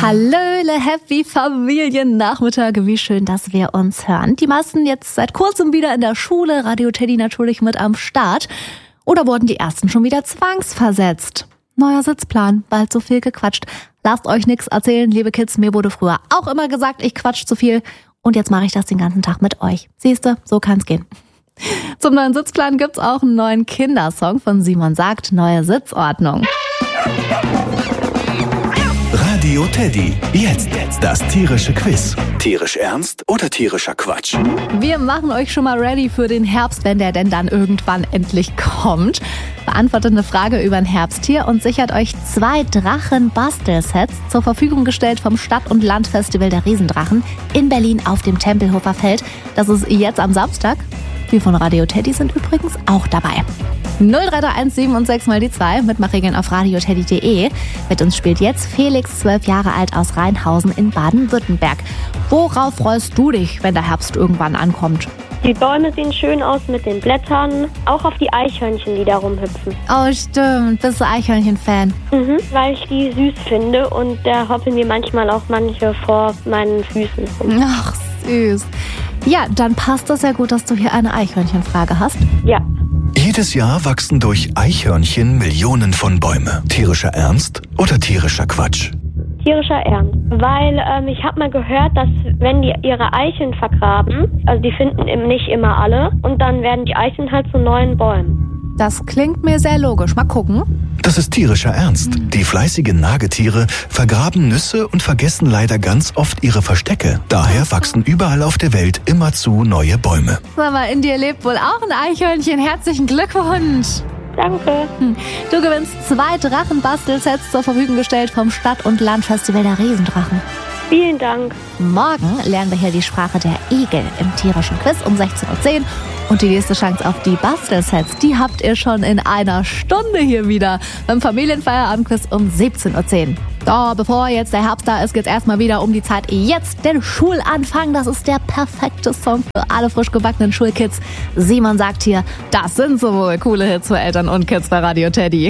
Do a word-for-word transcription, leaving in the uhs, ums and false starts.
Hallöle, happy Familiennachmittag. Wie schön, dass wir uns hören. Die meisten jetzt seit kurzem wieder in der Schule, Radio Teddy natürlich mit am Start. Oder wurden die ersten schon wieder zwangsversetzt? Neuer Sitzplan, bald so viel gequatscht. Lasst euch nichts erzählen, liebe Kids. Mir wurde früher auch immer gesagt, ich quatsch zu viel. Und jetzt mache ich das den ganzen Tag mit euch. Siehste, so kann's gehen. Zum neuen Sitzplan gibt's auch einen neuen Kindersong von Simon Sagt, neue Sitzordnung. Radio Teddy, jetzt das tierische Quiz. Tierisch ernst oder tierischer Quatsch? Wir machen euch schon mal ready für den Herbst, wenn der denn dann irgendwann endlich kommt. Beantwortet eine Frage über ein Herbsttier und sichert euch zwei Drachen-Bastelsets zur Verfügung gestellt vom Stadt- und Landfestival der Riesendrachen in Berlin auf dem Tempelhofer Feld. Das ist jetzt am Samstag. Wir von Radio Teddy sind übrigens auch dabei. null drei drei eins sieben und sechs mal die zwei, Mitmachregeln auf radioteddy punkt de. Mit uns spielt jetzt Felix, zwölf Jahre alt, aus Rheinhausen in Baden-Württemberg. Worauf freust du dich, wenn der Herbst irgendwann ankommt? Die Bäume sehen schön aus mit den Blättern, auch auf die Eichhörnchen, die da rumhüpfen. Oh stimmt, bist du Eichhörnchen-Fan? Mhm, weil ich die süß finde und da hoppeln mir manchmal auch manche vor meinen Füßen rum. Ach, süß. Ja, dann passt das ja gut, dass du hier eine Eichhörnchenfrage hast. Ja. Jedes Jahr wachsen durch Eichhörnchen Millionen von Bäume. Tierischer Ernst oder tierischer Quatsch? Tierischer Ernst. Weil ähm, ich habe mal gehört, dass wenn die ihre Eicheln vergraben, also die finden eben nicht immer alle, und dann werden die Eicheln halt zu neuen Bäumen. Das klingt mir sehr logisch. Mal gucken. Das ist tierischer Ernst. Die fleißigen Nagetiere vergraben Nüsse und vergessen leider ganz oft ihre Verstecke. Daher wachsen überall auf der Welt immerzu neue Bäume. Sag mal, in dir lebt wohl auch ein Eichhörnchen. Herzlichen Glückwunsch. Danke. Du gewinnst zwei Drachen-Bastelsets zur Verfügung gestellt vom Stadt- und Landfestival der Riesendrachen. Vielen Dank. Morgen lernen wir hier die Sprache der Igel im tierischen Quiz um sechzehn Uhr zehn. Und die nächste Chance auf die Bastelsets, die habt ihr schon in einer Stunde hier wieder beim Familienfeierabendquiz um siebzehn Uhr zehn. So, bevor jetzt der Herbst da ist, geht's erstmal wieder um die Zeit jetzt, den Schulanfang. Das ist der perfekte Song für alle frisch gebackenen Schulkids. Simon Sagt hier, das sind sowohl coole Hits für Eltern und Kids bei Radio Teddy.